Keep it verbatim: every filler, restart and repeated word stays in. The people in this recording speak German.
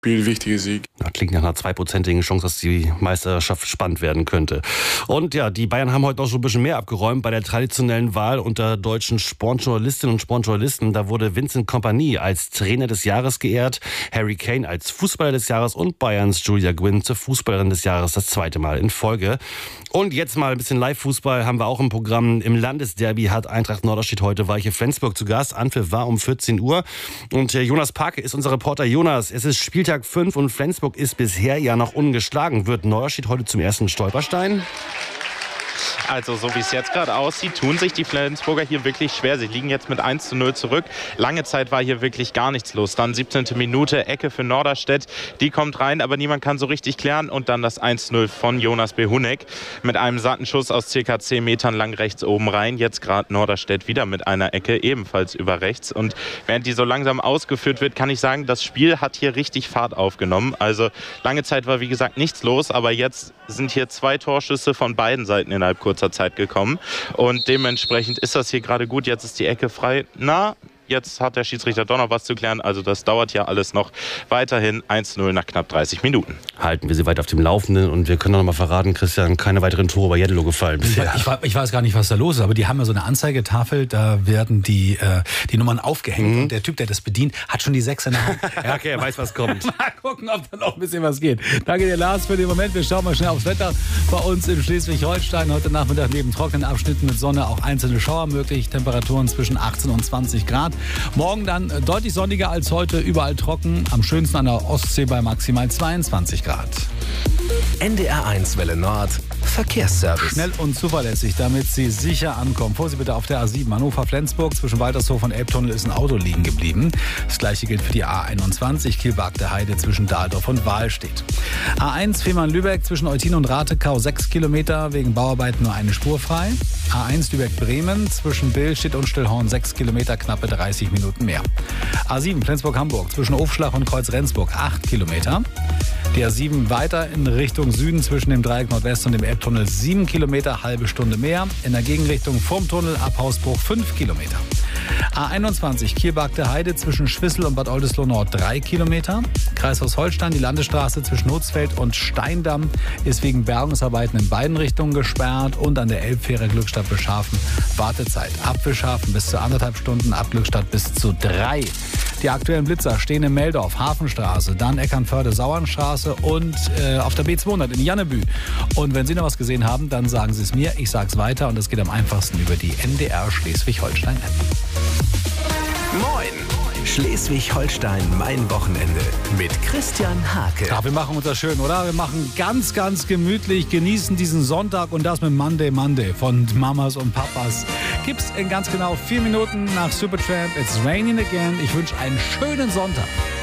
Spiel, wichtiger Sieg. Das klingt nach einer zweiprozentigen Chance, dass die Meisterschaft spannend werden könnte. Und ja, die Bayern haben heute noch so ein bisschen mehr abgeräumt bei der traditionellen Wahl unter deutschen Sportjournalistinnen und Sportjournalisten. Da wurde Vincent Kompany als Trainer des Jahres geehrt, Harry Kane als Fußballer des Jahres und Bayerns Julia Gwynn zur Fußballerin des Jahres das zweite Mal in Folge. Und jetzt mal ein bisschen Live-Fußball haben wir auch im Programm. Im Landesderby hat Eintracht Norderstedt heute Weiche Flensburg zu Gast. Anpfiff war um vierzehn Uhr. Und Jonas Parke ist unser Reporter. Jonas, es ist Spieltag fünf und Flensburg ist bisher ja noch ungeschlagen. Wird Norderstedt heute zum ersten Stolperstein? Also so wie es jetzt gerade aussieht, tun sich die Flensburger hier wirklich schwer. Sie liegen jetzt mit eins zu null zurück. Lange Zeit war hier wirklich gar nichts los. Dann siebzehnte Minute, Ecke für Norderstedt. Die kommt rein, aber niemand kann so richtig klären. Und dann das eins zu null von Jonas Behunek mit einem satten Schuss aus circa zehn Metern lang rechts oben rein. Jetzt gerade Norderstedt wieder mit einer Ecke, ebenfalls über rechts. Und während die so langsam ausgeführt wird, kann ich sagen, das Spiel hat hier richtig Fahrt aufgenommen. Also lange Zeit war wie gesagt nichts los, aber jetzt sind hier zwei Torschüsse von beiden Seiten innerhalb kurzer Zeit gekommen und dementsprechend ist das hier gerade gut. Jetzt ist die Ecke frei. Na, jetzt hat der Schiedsrichter doch noch was zu klären. Also das dauert ja alles noch. Weiterhin eins zu null nach knapp dreißig Minuten. Halten wir sie weiter auf dem Laufenden und wir können noch mal verraten, Christian, keine weiteren Tore bei Jeddelo gefallen bisher. Ich, ich weiß gar nicht, was da los ist, aber die haben ja so eine Anzeigetafel, da werden die, äh, die Nummern aufgehängt mhm. und der Typ, der das bedient, hat schon die sechs in der Hand. Ja, okay, er weiß, was kommt. Mal gucken, ob da noch ein bisschen was geht. Danke dir, Lars, für den Moment. Wir schauen mal schnell aufs Wetter bei uns in Schleswig-Holstein. Heute Nachmittag neben trockenen Abschnitten mit Sonne auch einzelne Schauer möglich. Temperaturen zwischen achtzehn und zwanzig Grad. Morgen dann deutlich sonniger als heute, überall trocken. Am schönsten an der Ostsee bei maximal zweiundzwanzig Grad. N D R eins Welle Nord, Verkehrsservice. Schnell und zuverlässig, damit Sie sicher ankommen. Vorsicht bitte auf der A sieben Hannover-Flensburg. Zwischen Waltershof und Elbtunnel ist ein Auto liegen geblieben. Das gleiche gilt für die A einundzwanzig, Kielbark-der Heide zwischen Dahldorf und Wahlstedt. A eins Fehmarn-Lübeck zwischen Eutin und Ratekau sechs Kilometer, wegen Bauarbeiten nur eine Spur frei. A eins Lübeck-Bremen zwischen Billstedt und Stillhorn sechs Kilometer, knappe dreißig Minuten mehr. A sieben Flensburg-Hamburg zwischen Ofschlach und Kreuz-Rendsburg acht Kilometer. Die A sieben weiter in Richtung Süden zwischen dem Dreieck Nordwest und dem Elbtunnel sieben Kilometer, halbe Stunde mehr. In der Gegenrichtung vom Tunnel ab Hausbruch fünf Kilometer. A einundzwanzig Kielbark-der Heide zwischen Schwissel und Bad Oldesloe Nord drei Kilometer. Kreishaus Holstein, die Landesstraße zwischen Nutzfeld und Steindamm ist wegen Bergungsarbeiten in beiden Richtungen gesperrt und an der Elbfähre Glückstadt Bischhafen Wartezeit ab Bischhafen bis zu anderthalb Stunden, ab Glückstadt bis zu drei. Die aktuellen Blitzer stehen in Meldorf, Hafenstraße, dann Eckernförde-Sauernstraße und äh, auf der B zweihundert in Jannebü. Und wenn Sie noch was gesehen haben, dann sagen Sie es mir, ich sage es weiter und das geht am einfachsten über die N D R Schleswig-Holstein-App. Moin! Schleswig-Holstein, mein Wochenende mit Christian Hake. Ja, wir machen uns das schön, oder? Wir machen ganz, ganz gemütlich, genießen diesen Sonntag und das mit Monday Monday von Mamas und Papas. Gibt's in ganz genau vier Minuten nach Supertramp. It's raining again. Ich wünsche einen schönen Sonntag.